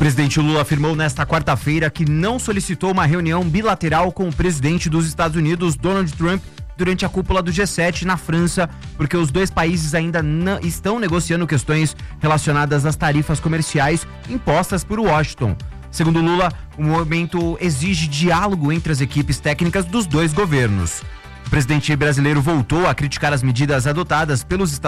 presidente Lula afirmou nesta quarta-feira que não solicitou uma reunião bilateral com o presidente dos Estados Unidos, Donald Trump, durante a cúpula do G7 na França, porque os dois países ainda não estão negociando questões relacionadas às tarifas comerciais impostas por Washington. Segundo Lula, o momento exige diálogo entre as equipes técnicas dos dois governos. O presidente brasileiro voltou a criticar as medidas adotadas pelos Estados